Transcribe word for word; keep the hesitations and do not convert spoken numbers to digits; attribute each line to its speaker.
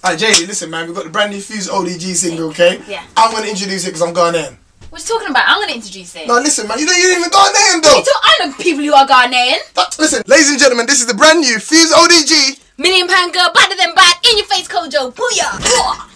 Speaker 1: Alright, Jay, listen, man. We've got the brand new Fuse O D G single, okay?
Speaker 2: Yeah.
Speaker 1: I'm going to introduce it because I'm Ghanaian.
Speaker 2: What you talking about? I'm going to introduce it.
Speaker 1: No, listen, man. You don't, you ain't even Ghanaian, though.
Speaker 2: You talk, I know people who are Ghanaian.
Speaker 1: But, listen, ladies and gentlemen, this is the brand new Fuse O D G.
Speaker 2: Million pound girl, better than bad, in your face, Kojo. Booyah.